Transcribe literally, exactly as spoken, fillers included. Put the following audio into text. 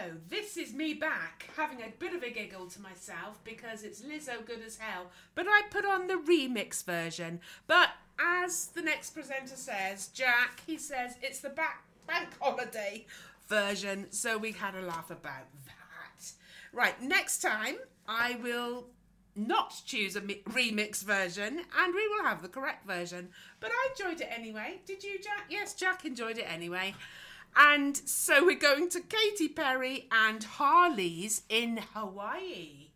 So, this is me back, having a bit of a giggle to myself because it's Lizzo Good as Hell, but I put on the remix version. But as the next presenter says, Jack, he says it's the back bank holiday version, so we had a laugh about that. Right, next time I will not choose a mi- remix version and we will have the correct version. But I enjoyed it anyway. Did you, Jack? Yes, Jack enjoyed it anyway. And so we're going to Katy Perry and Harley's in Hawaii.